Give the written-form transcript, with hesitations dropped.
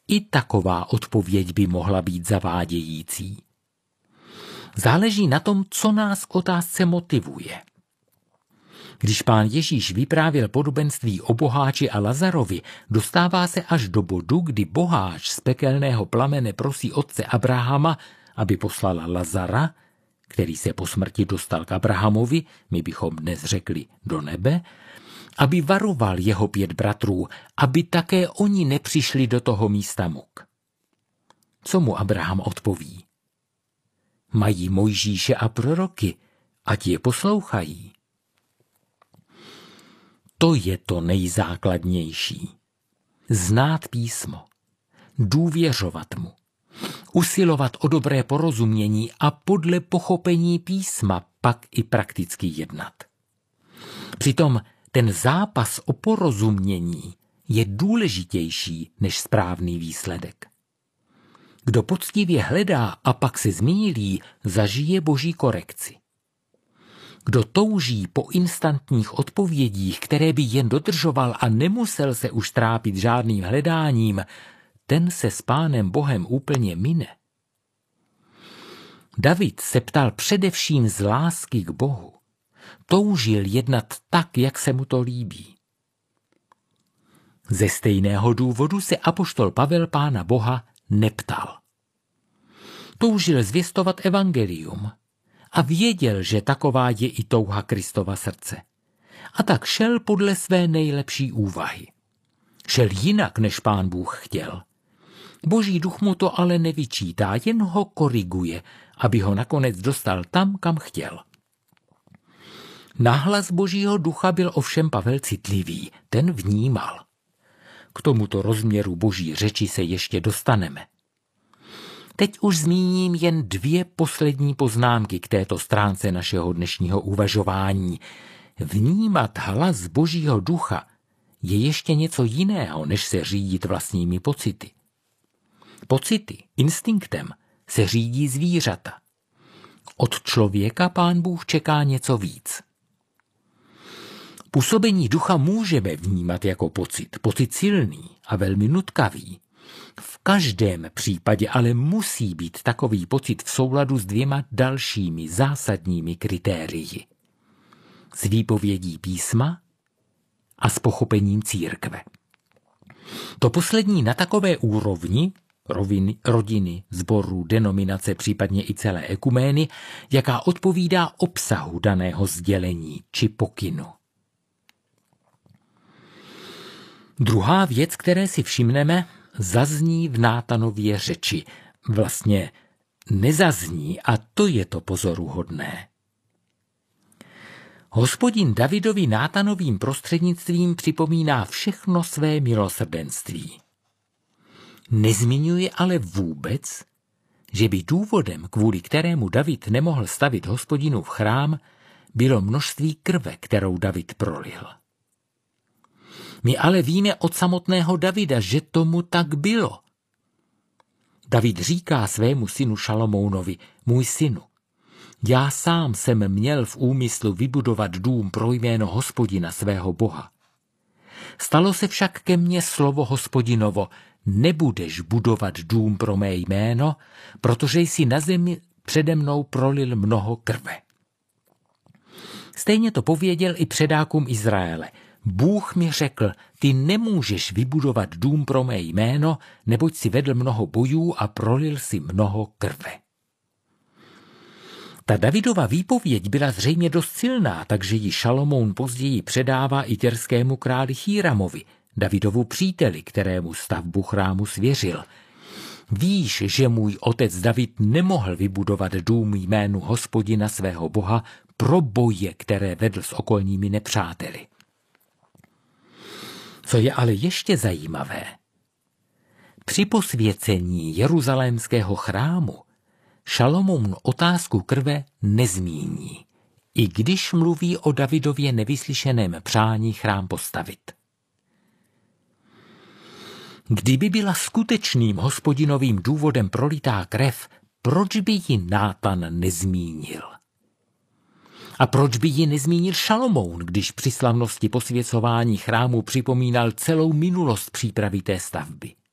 I taková odpověď by mohla být zavádějící. Záleží na tom, co nás k otázce motivuje. Když Pán Ježíš vyprávěl podobenství o boháči a Lazarovi, dostává se až do bodu, kdy boháč z pekelného plamene prosí otce Abrahama, aby poslal Lazara, který se po smrti dostal k Abrahamovi, my bychom dnes řekli do nebe, aby varoval jeho 5 bratrů, aby také oni nepřišli do toho místa muk. Co mu Abraham odpoví? Mají Mojžíše a proroky, ať je poslouchají. To je to nejzákladnější. Znát písmo, důvěřovat mu, usilovat o dobré porozumění a podle pochopení písma pak i prakticky jednat. Přitom ten zápas o porozumění je důležitější než správný výsledek. Kdo poctivě hledá a pak se zmýlí, zažije Boží korekci. Kdo touží po instantních odpovědích, které by jen dodržoval a nemusel se už trápit žádným hledáním, ten se s Pánem Bohem úplně mine. David se ptal především z lásky k Bohu. Toužil jednat tak, jak se mu to líbí. Ze stejného důvodu se apoštol Pavel Pána Boha neptal. Toužil zvěstovat evangelium a věděl, že taková je i touha Kristova srdce. A tak šel podle své nejlepší úvahy. Šel jinak, než Pán Bůh chtěl. Boží duch mu to ale nevyčítá, jen ho koriguje, aby ho nakonec dostal tam, kam chtěl. Na hlas Božího ducha byl ovšem Pavel citlivý, ten vnímal. K tomuto rozměru Boží řeči se ještě dostaneme. Teď už zmíním jen 2 poslední poznámky k této stránce našeho dnešního uvažování. Vnímat hlas Božího ducha je ještě něco jiného, než se řídit vlastními pocity. Pocity, instinktem, se řídí zvířata. Od člověka Pán Bůh čeká něco víc. Působení ducha můžeme vnímat jako pocit silný a velmi nutkavý. V každém případě ale musí být takový pocit v souladu s 2 dalšími zásadními kritérii. S výpovědí písma a s pochopením církve. To poslední na takové úrovni, rodiny, sborů, denominace, případně i celé ekumény, jaká odpovídá obsahu daného sdělení či pokynu. Druhá věc, které si všimneme, zazní v Nátanově řeči. Vlastně nezazní a to je to pozoruhodné. Hospodin Davidovi Nátanovým prostřednictvím připomíná všechno své milosrdenství. Nezmiňuje ale vůbec, že by důvodem, kvůli kterému David nemohl stavit Hospodinův chrám, bylo množství krve, kterou David prolil. My ale víme od samotného Davida, že tomu tak bylo. David říká svému synu Šalomounovi: můj synu, já sám jsem měl v úmyslu vybudovat dům pro jméno Hospodina svého Boha. Stalo se však ke mně slovo Hospodinovo: nebudeš budovat dům pro mé jméno, protože jsi na zemi přede mnou prolil mnoho krve. Stejně to pověděl i předákům Izraele. Bůh mi řekl: ty nemůžeš vybudovat dům pro mé jméno, neboť si vedl mnoho bojů a prolil si mnoho krve. Ta Davidova výpověď byla zřejmě dost silná, takže ji Šalomoun později předává i tyrskému králi Híramovi, Davidovu příteli, kterému stavbu chrámu svěřil. Víš, že můj otec David nemohl vybudovat dům jménu Hospodina svého Boha pro boje, které vedl s okolními nepřáteli. Co je ale ještě zajímavé, při posvěcení jeruzalémského chrámu Šalomoun otázku krve nezmíní, i když mluví o Davidově nevyslyšeném přání chrám postavit. Kdyby byla skutečným Hospodinovým důvodem prolitá krev, proč by ji Nátan nezmínil? A proč by ji nezmínil Šalomoun, když při slavnosti posvěcování chrámu připomínal celou minulost přípravy té stavby?